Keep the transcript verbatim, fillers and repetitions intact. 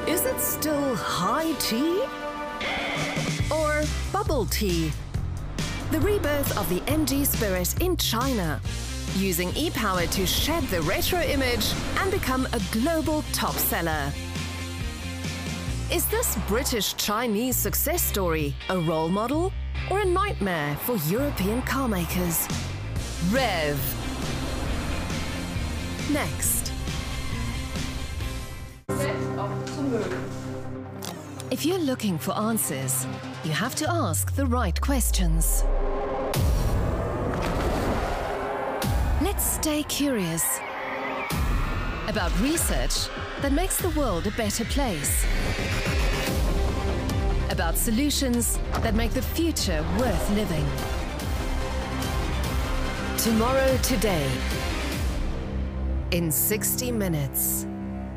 Is it still high tea? Or bubble tea? The rebirth of the M G Spirit in China, using e-power to shed the retro image and become a global top seller. Is this British-Chinese success story a role model or a nightmare for European car makers? Rev. Next. If you're looking for answers, you have to ask the right questions. Let's stay curious about research that makes the world a better place. About solutions that make the future worth living. Tomorrow Today in sixty minutes.